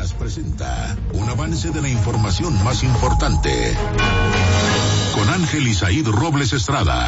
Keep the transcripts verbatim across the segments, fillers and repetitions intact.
Noticias presenta un avance de la información más importante con Ángel Isaíd Robles Estrada.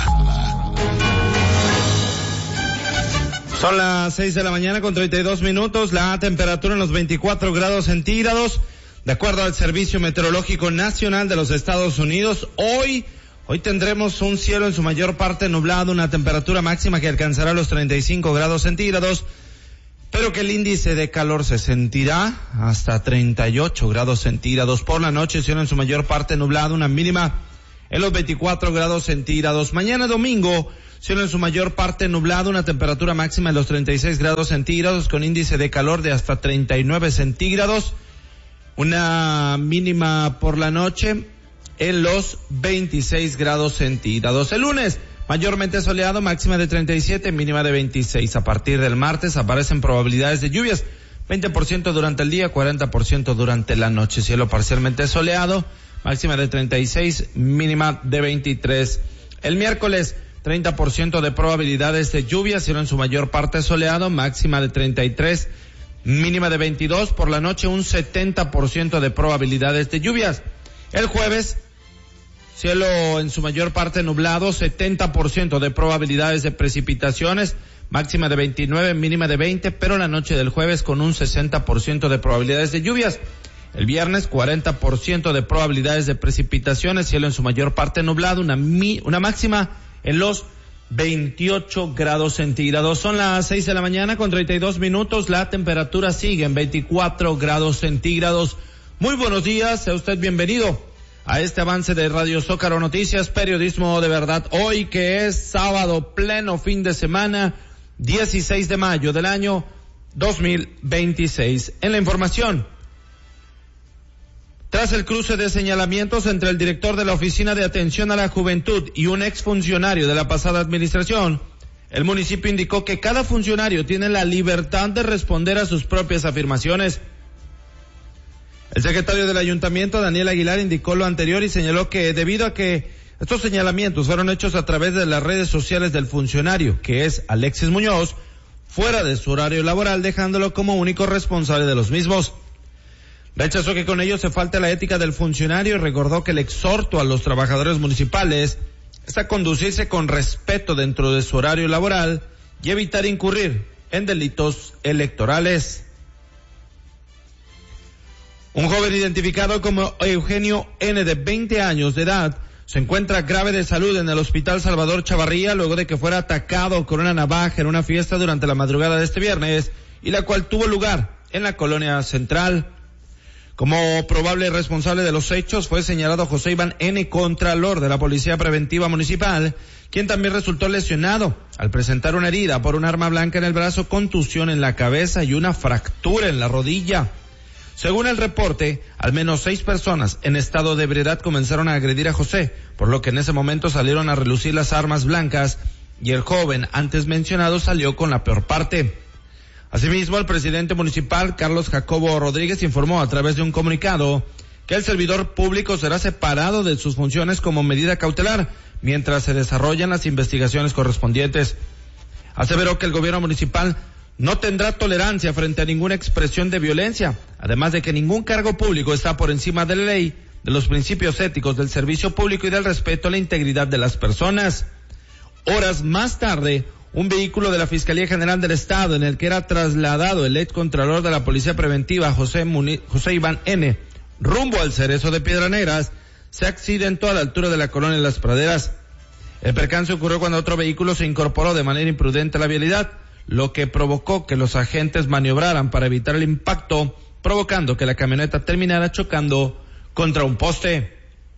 Son las seis de la mañana con treinta y dos minutos, la temperatura en los veinticuatro grados centígrados, de acuerdo al Servicio Meteorológico Nacional de los Estados Unidos. Hoy, hoy tendremos un cielo en su mayor parte nublado, una temperatura máxima que alcanzará los treinta y cinco grados centígrados, pero que el índice de calor se sentirá hasta treinta y ocho grados centígrados. Por la noche, cielo en su mayor parte nublado, una mínima en los veinticuatro grados centígrados. Mañana domingo, cielo en su mayor parte nublado, una temperatura máxima en los treinta y seis grados centígrados con índice de calor de hasta treinta y nueve centígrados. Una mínima por la noche en los veintiséis grados centígrados. El lunes, mayormente soleado, máxima de treinta y siete, mínima de veintiséis. A partir del martes aparecen probabilidades de lluvias, veinte por ciento durante el día, cuarenta por ciento durante la noche. Cielo parcialmente soleado, máxima de treinta y seis, mínima de veintitrés. El miércoles, treinta por ciento de probabilidades de lluvia, cielo en su mayor parte soleado, máxima de treinta y tres, mínima de veintidós. Por la noche, un setenta por ciento de probabilidades de lluvias. El jueves, cielo en su mayor parte nublado, setenta por ciento de probabilidades de precipitaciones, máxima de veintinueve, mínima de veinte, pero la noche del jueves con un sesenta por ciento de probabilidades de lluvias. El viernes, cuarenta por ciento de probabilidades de precipitaciones, cielo en su mayor parte nublado, una, mi, una máxima en los veintiocho grados centígrados. Son las seis de la mañana con treinta y dos minutos, la temperatura sigue en veinticuatro grados centígrados. Muy buenos días, sea usted bienvenido a este avance de Radio Zócalo Noticias, periodismo de verdad. Hoy que es sábado, pleno fin de semana, dieciséis de mayo del año dos mil veintiséis. En la información, tras el cruce de señalamientos entre el director de la Oficina de Atención a la Juventud y un exfuncionario de la pasada administración, el municipio indicó que cada funcionario tiene la libertad de responder a sus propias afirmaciones. El secretario del ayuntamiento, Daniel Aguilar, indicó lo anterior y señaló que debido a que estos señalamientos fueron hechos a través de las redes sociales del funcionario, que es Alexis Muñoz, fuera de su horario laboral, dejándolo como único responsable de los mismos. Rechazó que con ello se falte la ética del funcionario y recordó que el exhorto a los trabajadores municipales es a conducirse con respeto dentro de su horario laboral y evitar incurrir en delitos electorales. Un joven identificado como Eugenio N., de veinte años de edad, se encuentra grave de salud en el Hospital Salvador Chavarría luego de que fuera atacado con una navaja en una fiesta durante la madrugada de este viernes, y la cual tuvo lugar en la Colonia Central. Como probable responsable de los hechos fue señalado José Iván N., contralor de la Policía Preventiva Municipal, quien también resultó lesionado al presentar una herida por un arma blanca en el brazo, contusión en la cabeza y una fractura en la rodilla. Según el reporte, al menos seis personas en estado de ebriedad comenzaron a agredir a José, por lo que en ese momento salieron a relucir las armas blancas y el joven antes mencionado salió con la peor parte. Asimismo, el presidente municipal, Carlos Jacobo Rodríguez, informó a través de un comunicado que el servidor público será separado de sus funciones como medida cautelar mientras se desarrollan las investigaciones correspondientes. Aseveró que el gobierno municipal no tendrá tolerancia frente a ninguna expresión de violencia, además de que ningún cargo público está por encima de la ley, de los principios éticos del servicio público y del respeto a la integridad de las personas. Horas más tarde, un vehículo de la Fiscalía General del Estado, en el que era trasladado el ex contralor de la Policía Preventiva, José, Muni- José Iván N., rumbo al Cerezo de Piedras Negras, se accidentó a la altura de la colonia Las Praderas. El percance ocurrió cuando otro vehículo se incorporó de manera imprudente a la vialidad, lo que provocó que los agentes maniobraran para evitar el impacto, provocando que la camioneta terminara chocando contra un poste.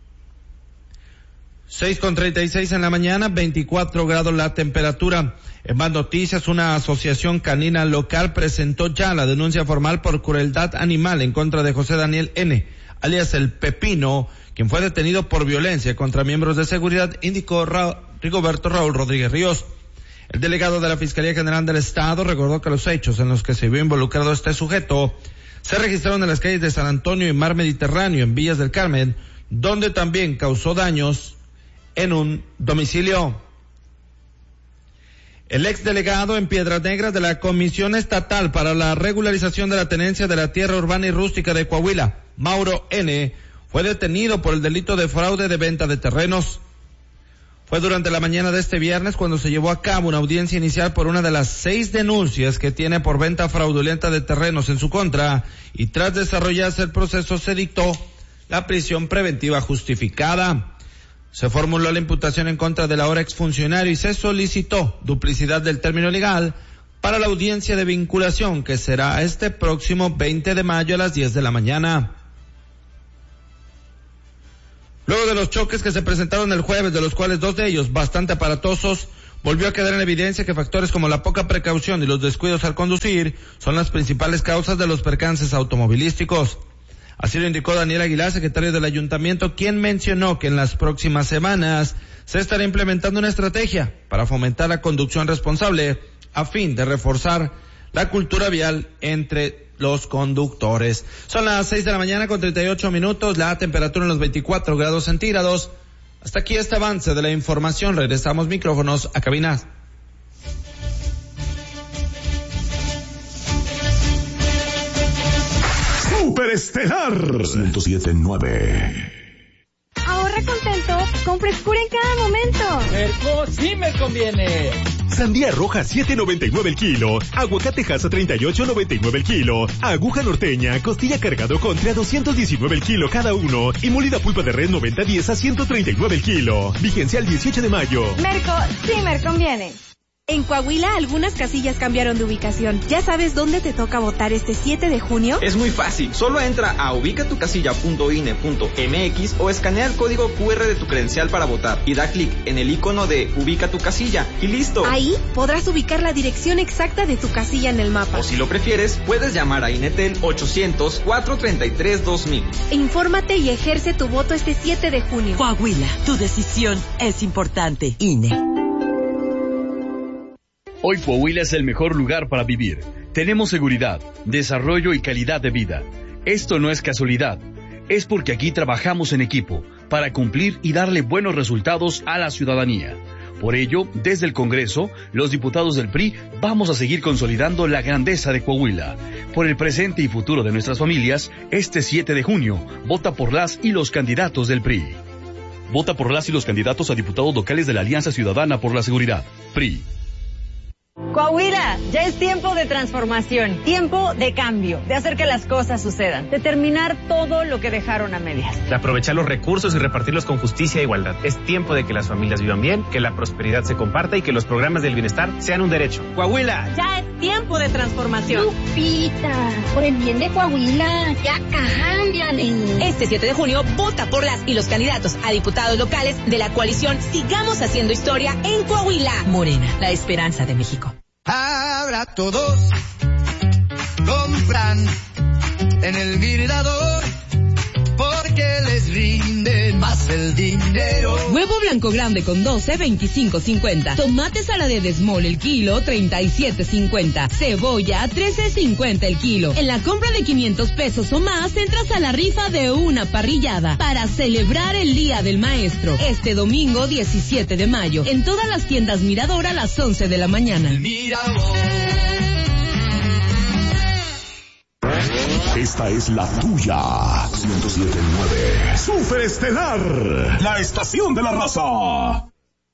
seis con treinta y seis en la mañana, veinticuatro grados la temperatura. En más noticias, una asociación canina local presentó ya la denuncia formal por crueldad animal en contra de José Daniel N., alias El Pepino, quien fue detenido por violencia contra miembros de seguridad, indicó Ra- Rigoberto Raúl Rodríguez Ríos. El delegado de la Fiscalía General del Estado recordó que los hechos en los que se vio involucrado este sujeto se registraron en las calles de San Antonio y Mar Mediterráneo, en Villas del Carmen, donde también causó daños en un domicilio. El exdelegado en Piedras Negras de la Comisión Estatal para la Regularización de la Tenencia de la Tierra Urbana y Rústica de Coahuila, Mauro N., fue detenido por el delito de fraude de venta de terrenos. Fue durante la mañana de este viernes cuando se llevó a cabo una audiencia inicial por una de las seis denuncias que tiene por venta fraudulenta de terrenos en su contra, y tras desarrollarse el proceso se dictó la prisión preventiva justificada. Se formuló la imputación en contra del ahora exfuncionario y se solicitó duplicidad del término legal para la audiencia de vinculación, que será este próximo veinte de mayo a las diez de la mañana. Luego de los choques que se presentaron el jueves, de los cuales dos de ellos bastante aparatosos, volvió a quedar en evidencia que factores como la poca precaución y los descuidos al conducir son las principales causas de los percances automovilísticos. Así lo indicó Daniel Aguilar, secretario del ayuntamiento, quien mencionó que en las próximas semanas se estará implementando una estrategia para fomentar la conducción responsable a fin de reforzar la cultura vial entre los conductores. Son las seis de la mañana con treinta y ocho minutos, la temperatura en los veinticuatro grados centígrados. Hasta aquí este avance de la información. Regresamos micrófonos a cabina. Superestelar ciento siete punto nueve. Ahorra contento con frescura en cada momento. Merco sí me conviene. Sandía roja siete noventa y nueve el kilo, aguacate Hass treinta y ocho noventa y nueve el kilo, aguja norteña, costilla cargado contra doscientos diecinueve el kilo cada uno y molida pulpa de res noventa diez a ciento treinta y nueve el kilo. Vigencia el dieciocho de mayo. Merco sí me conviene. En Coahuila, algunas casillas cambiaron de ubicación. ¿Ya sabes dónde te toca votar este siete de junio? Es muy fácil. Solo entra a ubicatucasilla punto i n e punto m x o escanea el código cu erre de tu credencial para votar y da clic en el icono de Ubica tu casilla y listo. Ahí podrás ubicar la dirección exacta de tu casilla en el mapa. O si lo prefieres, puedes llamar a Inetel ochocientos, cuatrocientos treinta y tres, dos mil. Infórmate y ejerce tu voto este siete de junio. Coahuila, tu decisión es importante. I N E. Hoy Coahuila es el mejor lugar para vivir. Tenemos seguridad, desarrollo y calidad de vida. Esto no es casualidad. Es porque aquí trabajamos en equipo para cumplir y darle buenos resultados a la ciudadanía. Por ello, desde el Congreso, los diputados del P R I vamos a seguir consolidando la grandeza de Coahuila. Por el presente y futuro de nuestras familias, este siete de junio, vota por las y los candidatos del P R I. Vota por las y los candidatos a diputados locales de la Alianza Ciudadana por la Seguridad. P R I. Coahuila, ya es tiempo de transformación, tiempo de cambio, de hacer que las cosas sucedan, de terminar todo lo que dejaron a medias. De aprovechar los recursos y repartirlos con justicia e igualdad. Es tiempo de que las familias vivan bien, que la prosperidad se comparta y que los programas del bienestar sean un derecho. Coahuila. Ya es tiempo de transformación. Lupita, por el bien de Coahuila, ya cámbiale. Este siete de junio, vota por las y los candidatos a diputados locales de la coalición Sigamos Haciendo Historia en Coahuila. Morena, la esperanza de México. Ahora todos compran en el Mirador porque les rinde más el dinero. Huevo blanco grande con doce, veinticinco cincuenta. Tomate salade de small el kilo, treinta y siete cincuenta. Cebolla, trece cincuenta el kilo. En la compra de quinientos pesos o más, entras a la rifa de una parrillada para celebrar el Día del Maestro. Este domingo diecisiete de mayo, en todas las tiendas Mirador a las once de la mañana. El Mirador. Esta es la tuya. ciento siete punto nueve. Superestelar. La estación de la raza.